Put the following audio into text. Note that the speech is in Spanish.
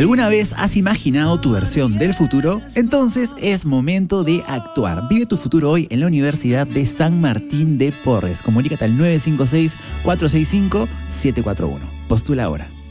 ¿Alguna vez has imaginado tu versión del futuro? Entonces es momento de actuar. Vive tu futuro hoy en la Universidad de San Martín de Porres. Comunícate al 956-465-741. Postula ahora.